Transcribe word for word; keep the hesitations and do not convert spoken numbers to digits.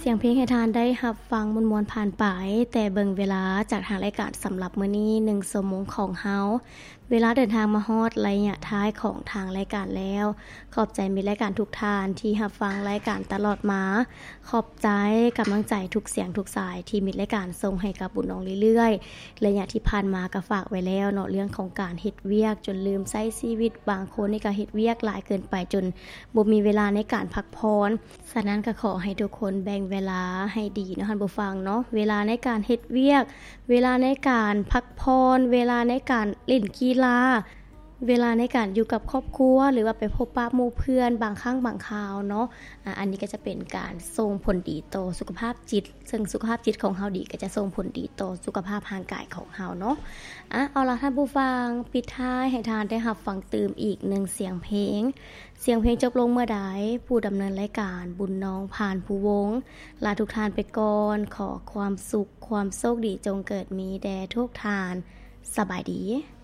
สียงเพลงให้ทานได้รับฟังมวนๆผ่านไปแต่เบิ่งเวลาจากทางรายการสำหรับมื้อนี้หนึ่งชั่วโมงของเฮาเวลาเดินทางมาฮอดระยะท้ายของทางรายการแล้วขอบใจมิตรรายการทุกท่านที่รับฟังรายการตลอดมาขอบใจกำลังใจทุกเสียงทุกสายที่มิตรรายการส่งให้กับบุญน้องเรื่อยๆระยะที่ผ่านมาก็ฝากไว้แล้วเนาะเรื่องของการเฮ็ดเวียกจนลืมใช้ชีวิตบางคนนี่ก็เฮ็ดเวียกหลายเกินไปจนบ่มีเวลาในการพักผ่อนฉะนั้นก็ขอให้ทุกคนแบ่งเวลาให้ดีเนาะท่านผู้ฟังเนาะเวลาในการเฮ็ดเวียกเวลาในการพักผ่อนเวลาในการเล่นกีฬาเวลาในการอยู่กับครอบครัวหรือว่าไปพบปะหมู่เพื่อนบางครั้งบางคราวเนาะอ่ะอันนี้ก็จะเป็นการส่งผลดีต่อสุขภาพจิตซึ่งสุขภาพจิตของเฮาดีก็จะส่งผลดีต่อสุขภาพร่างกายของเฮาเนาะอ่ะเอาล่ะท่านผู้ฟังปิดท้ายให้ทานได้รับฟังตื่มอีกหนึ่งเสียงเพลงเสียงเพลงจบลงเมื่อใดผู้ดำเนินรายการบุญน้องผ่านผู้วงลาทุกท่านไปก่อนขอความสุขความโชคดีจงเกิดมีแด่ทุกท่านสบายดี